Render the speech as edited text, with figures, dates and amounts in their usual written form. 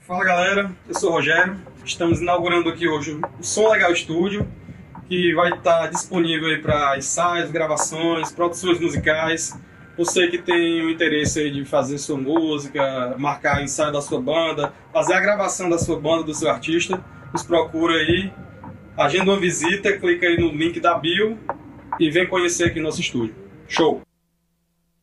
Fala galera, eu sou o Rogério, estamos inaugurando aqui hoje o Som Legal Studio, que vai estar disponível para ensaios, gravações, produções musicais. Você que tem o interesse aí de fazer sua música, marcar ensaio da sua banda, fazer a gravação da sua banda, do seu artista, nos procura aí, agenda uma visita, clica aí no link da bio e vem conhecer aqui nosso estúdio. Show!